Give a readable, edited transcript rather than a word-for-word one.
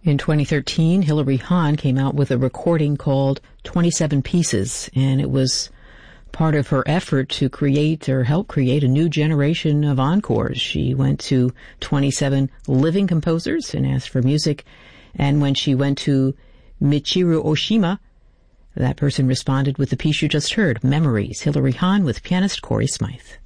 In 2013, Hilary Hahn came out with a recording called 27 Pieces, and it was part of her effort to create or help create a new generation of encores. She went to 27 living composers and asked for music, and when she went to Michiru Oshima, that person responded with the piece you just heard, Memories. Hilary Hahn with pianist Corey Smythe.